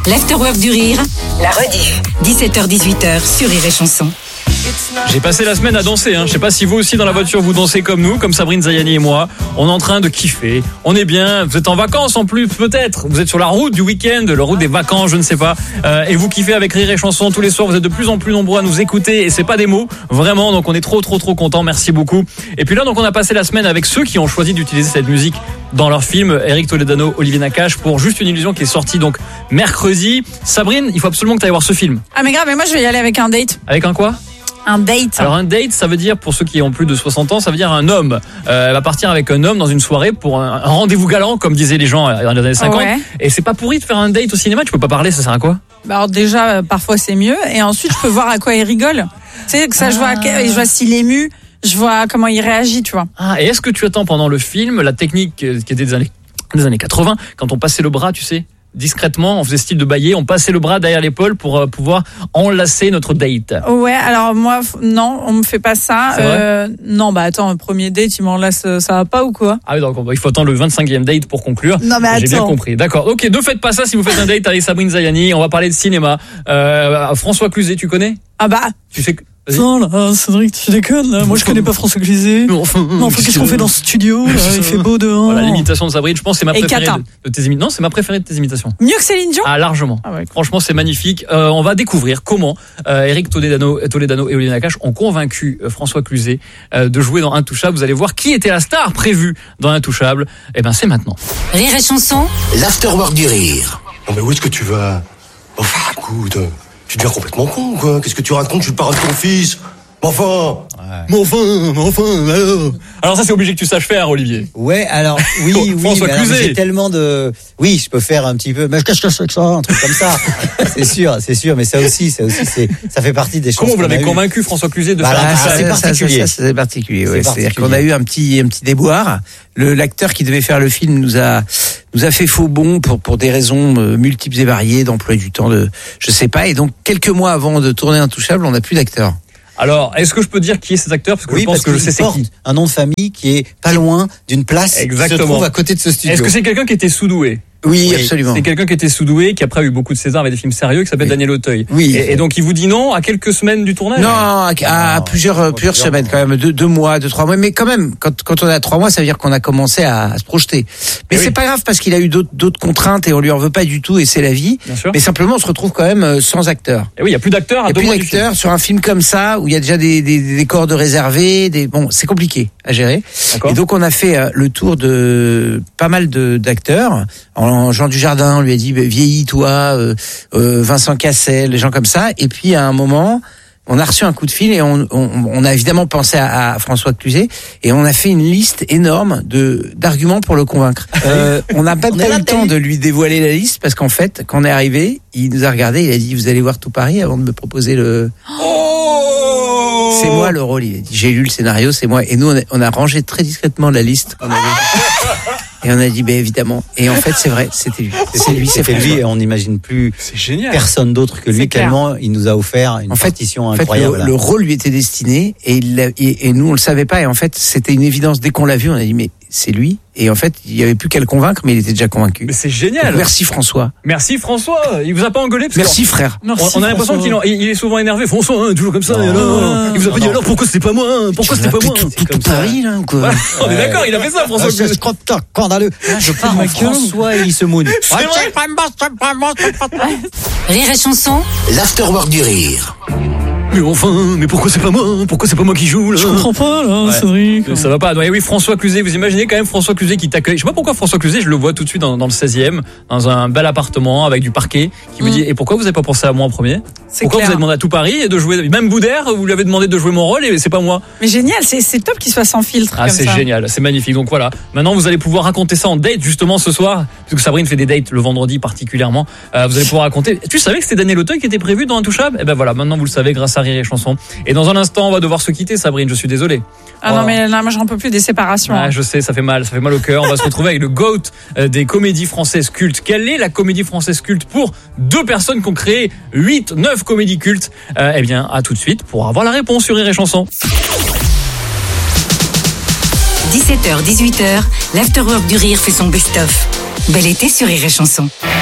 L'Afterwork du Rire, la rediff. 17h-18h sur Rire et Chanson. J'ai passé la semaine à danser, Je sais pas si vous aussi dans la voiture vous dansez comme nous, comme Sabrine Zayani et moi. On est en train de kiffer, on est bien, vous êtes en vacances en plus peut-être. Vous êtes sur la route du week-end, la route des vacances, je ne sais pas. Et vous kiffez avec Rire et Chanson tous les soirs, vous êtes de plus en plus nombreux à nous écouter et c'est pas des mots, vraiment, donc on est trop contents, merci beaucoup. Et puis là donc on a passé la semaine avec ceux qui ont choisi d'utiliser cette musique dans leur film, Eric Toledano, Olivier Nakache, pour Juste une illusion qui est sorti donc mercredi. Sabrine, il faut absolument que tu ailles voir ce film. Ah mais grave, mais moi je vais y aller avec un date. Avec un quoi ? Un date. Alors un date, ça veut dire, pour ceux qui ont plus de 60 ans, ça veut dire un homme. Elle va partir avec un homme dans une soirée pour un rendez-vous galant, comme disaient les gens dans les années 50. Ouais. Et c'est pas pourri de faire un date au cinéma, tu peux pas parler, ça sert à quoi ? Bah alors déjà, parfois c'est mieux. Et ensuite, je peux voir à quoi il rigole. Tu sais, que ça, je vois s'il est ému, je vois comment il réagit, tu vois. Ah, et est-ce que tu attends pendant le film la technique qui était des années 80, quand on passait le bras, tu sais, discrètement, on faisait style de bailler, on passait le bras derrière l'épaule pour pouvoir enlacer notre date. Ouais, alors moi, non, on me fait pas ça. Non, bah attends, premier date, il m'enlace, ça va pas ou quoi ? Ah oui, donc il faut attendre le 25e date pour conclure. Non mais attends. J'ai bien compris. D'accord, ok, ne faites pas ça si vous faites un date avec Sabrine Zayani. On va parler de cinéma. François Cluzet, tu connais ? Ah bah. Tu sais que... Non là, Cédric, tu déconnes là. Moi je connais pas François Cluzet. Non, qu'est-ce qu'on fait dans ce studio là ? Il fait beau dehors. Voilà, l'imitation de Sabrine, je pense que c'est ma préférée de tes imitations. Non, c'est ma préférée de tes imitations. Mieux que Céline Dion ? Ah, largement. Ah ouais. Franchement, c'est magnifique. On va découvrir comment Eric Toledano et Olivier Nakache ont convaincu François Cluzet de jouer dans Intouchable. Vous allez voir qui était la star prévue dans Intouchable. Eh ben, c'est maintenant. Rire et Chanson. L'Afterwork du Rire. Non mais où est-ce que tu vas ? Enfin, écoute, tu deviens complètement con, quoi. Qu'est-ce que tu racontes ? Je suis le parrain de ton fils. Enfin. Alors ça, c'est obligé que tu saches faire, Olivier. Ouais, alors oui, François Cluzet. J'ai tellement de, oui, je peux faire un petit peu, mais qu'est-ce que c'est que ça, un truc comme ça. c'est sûr, mais ça aussi, ça fait partie des choses. Comment vous l'avez convaincu, François Cluzet, de faire ça ? C'est particulier. C'est particulier. Ouais. C'est-à-dire qu'on a eu un petit déboire. L'acteur qui devait faire le film nous a fait faux bond pour des raisons multiples et variées, d'emploi du temps, je sais pas. Et donc quelques mois avant de tourner Intouchable, on n'a plus d'acteur. Alors, est-ce que je peux dire qui est cet acteur ? Parce que je pense que je sais c'est qui. Un nom de famille qui est pas loin d'une place qui se trouve à côté de ce studio. Est-ce que c'est quelqu'un qui était sous-doué ? Oui, absolument. C'est quelqu'un qui était sous-doué, qui après a eu beaucoup de César avec des films sérieux, qui s'appelle Daniel Auteuil. Oui. Et donc il vous dit non à quelques semaines du tournage ? Non, à plusieurs semaines quand même, 2 mois, 3 mois. Mais quand même, quand on a 3 mois, ça veut dire qu'on a commencé à se projeter. Mais c'est pas grave parce qu'il a eu d'autres contraintes et on lui en veut pas du tout et c'est la vie. Bien sûr. Mais simplement, on se retrouve quand même sans acteurs. Et oui, il y a plus d'acteurs à 2 mois du film. Sur un film comme ça où il y a déjà des décors de réservés, bon, c'est compliqué à gérer. D'accord. Et donc on a fait le tour de pas mal d'acteurs. Jean Dujardin, on lui a dit vieillis toi, Vincent Cassel, les gens comme ça. Et puis à un moment, on a reçu un coup de fil et on a évidemment pensé à François Cluzet et on a fait une liste énorme d'arguments pour le convaincre. On n'a pas eu le temps de lui dévoiler la liste parce qu'en fait, quand on est arrivé, il nous a regardé, il a dit vous allez voir tout Paris avant de me proposer le. C'est moi le rôle, il a dit. J'ai lu le scénario, c'est moi. Et nous, on a rangé très discrètement la liste qu'on avait. Et on a dit, évidemment. Et en fait, c'est vrai, c'était lui. C'était lui et on n'imagine plus personne d'autre que lui, tellement il nous a offert une partition incroyable. Le rôle lui était destiné et nous, on le savait pas. Et en fait, c'était une évidence. Dès qu'on l'a vu, on a dit, mais c'est lui. Et en fait, il n'y avait plus qu'à le convaincre, mais il était déjà convaincu. Mais c'est génial. Donc, merci François. Merci François. Il vous a pas engueulé parce merci frère. On a l'impression qu'il est souvent énervé. François, toujours comme ça. Et alors, il vous a pas dit alors pourquoi c'était pas moi ? Pourquoi c'était pas moi ? Tout Paris là quoi. Voilà, on est d'accord, il a fait ça François. C'est scandaleux. Je pars en François et il se moune. C'est vrai. Rire et Chanson. L'Afterwork du Rire. Mais pourquoi c'est pas moi ? Pourquoi c'est pas moi qui joue là ? Je comprends pas là, Cédric. Ça va pas. Oui, François Cluzet, vous imaginez quand même François Cluzet qui t'accueille. Je sais pas pourquoi François Cluzet, je le vois tout de suite dans le 16e, dans un bel appartement avec du parquet, qui me dit et pourquoi vous avez pas pensé à moi en premier ? Pourquoi vous avez demandé à tout Paris et de jouer même Boudère, vous lui avez demandé de jouer mon rôle et c'est pas moi. Mais génial, c'est top qu'il soit sans filtre comme ça. C'est génial, c'est magnifique. Donc voilà, maintenant vous allez pouvoir raconter ça en date justement ce soir, puisque Sabrine fait des dates le vendredi particulièrement. Vous allez pouvoir raconter. Tu savais que c'était Daniel Auteuil qui était prévu dans Intouchable ? Et ben voilà, maintenant vous le savez grâce à Rire et Chanson. Et dans un instant, on va devoir se quitter, Sabrine, je suis désolé. Non, mais là, moi, j'en peux plus des séparations. Ah, je sais, ça fait mal au cœur. On va se retrouver avec le GOAT des comédies françaises cultes. Quelle est la comédie française culte pour 2 personnes qui ont créé 8-9 comédies cultes ? Eh bien, à tout de suite pour avoir la réponse sur Rire et Chanson. 17h, 18h, l'Afterwork du Rire fait son best-of. Bel été sur Rire et Chanson.